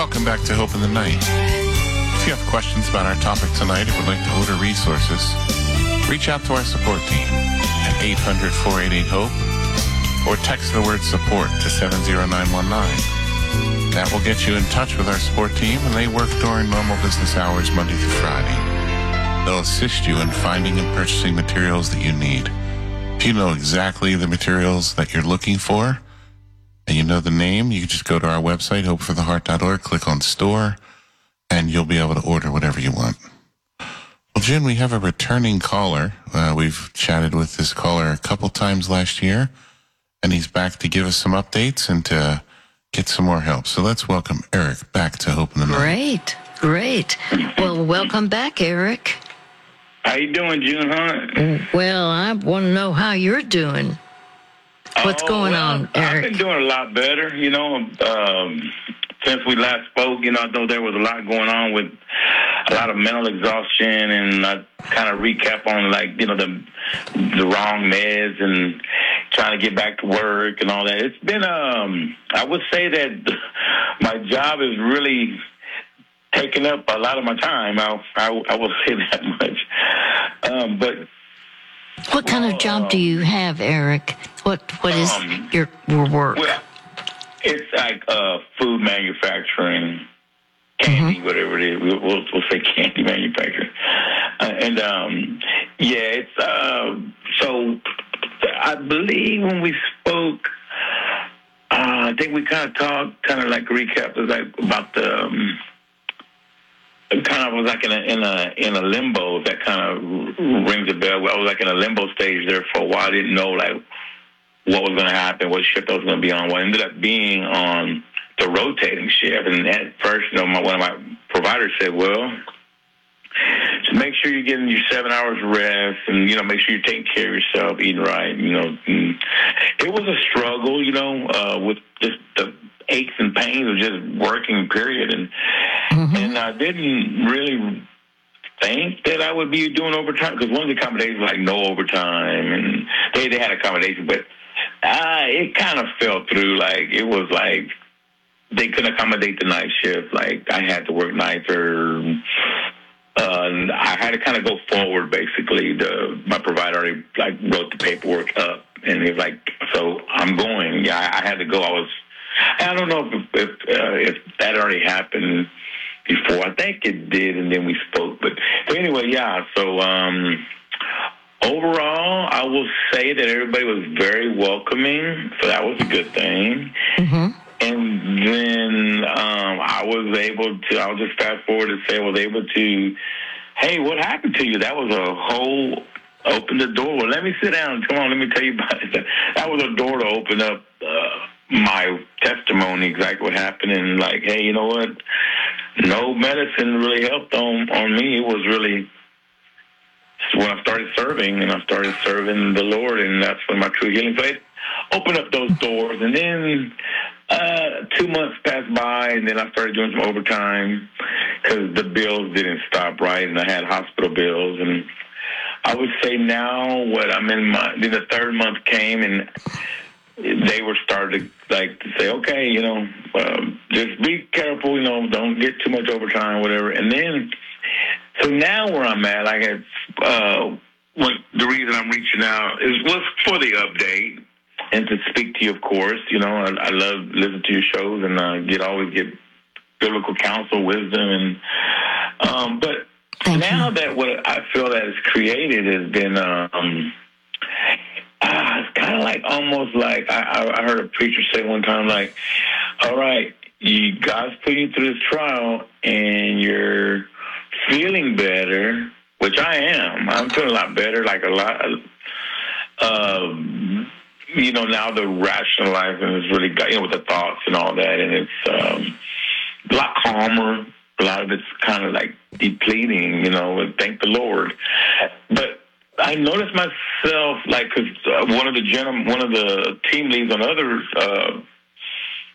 Welcome back to Hope in the Night. If you have questions about our topic tonight or would like to order resources, reach out to our support team at 800-488-HOPE or text the word support to 70919. That will get you in touch with our support team, and they work during normal business hours Monday through Friday. They'll assist you in finding and purchasing materials that you need. If you know exactly the materials that you're looking for, and you know the name, you can just go to our website, hopefortheheart.org, click on store, and you'll be able to order whatever you want. Well, Jen, we have a returning caller. We've chatted with this caller a couple times last year, and he's back to give us some updates and to get some more help. So let's welcome Eric back to Hope in the Night. Great. Well, welcome back, Eric. How you doing, June Hunt? Well, I want to know how you're doing. What's going on, Eric? I've been doing a lot better, since we last spoke. I know there was a lot going on with a lot of mental exhaustion, and I kind of recap on, the wrong meds and trying to get back to work and all that. It's been, I would say that my job is really taking up a lot of my time. I will say that much. But what kind of job do you have, Eric? What is your work? Well, it's like food manufacturing, candy, whatever it is. We'll say candy manufacturing. It's so I believe when we spoke, I think we kind of talked, kind of like recap, about the. Kind of was like in a limbo. That kind of rings a bell. I was like in a limbo stage there for a while. I didn't know what was going to happen, what shift I was going to be on. Well, I ended up being on the rotating shift, and at first, one of my providers said, "Well, just make sure you're getting your 7 hours rest, and make sure you're taking care of yourself, eating right." It was a struggle, with just the aches and pains of just working, period, and I didn't really think that I would be doing overtime, because one of the accommodations was like no overtime, and they had accommodation, but it kind of fell through. Like it was like they couldn't accommodate the night shift. Like I had to work nights, or I had to kind of go forward. Basically, my provider already wrote the paperwork up, and he was like, "So I'm going." Yeah, I had to go. I don't know if that already happened before. I think it did, and then we spoke. But anyway, yeah. So overall, I will say that everybody was very welcoming, so that was a good thing. And then I was able to, I'll just fast forward and say I was able to, hey, what happened to you? That was a whole, open the door. Well, let me sit down. Come on, let me tell you about it. That was a door to open up my testimony, exactly what happened. And hey, you know what? No medicine really helped on me. It was really when I started serving, and I started serving the Lord, and that's when my true healing faith opened up those doors. And then 2 months passed by, and then I started doing some overtime because the bills didn't stop, right? And I had hospital bills. And I would say now then the third month came, and they were starting to say, okay, just be careful, don't get too much overtime, whatever. And then, so now where I'm at, the reason I'm reaching out was for the update and to speak to you, of course. I love listening to your shows, and always get biblical counsel, wisdom, and but now that what I feel that it's created has been it's kind of almost like I heard a preacher say one time, all right, God's putting you through this trial, and you're feeling better, which I am. I'm feeling a lot better, now the rationalizing is really, with the thoughts and all that, and it's a lot calmer. A lot of it's kind of depleting, and thank the Lord. But I noticed myself, because one of the team leads on other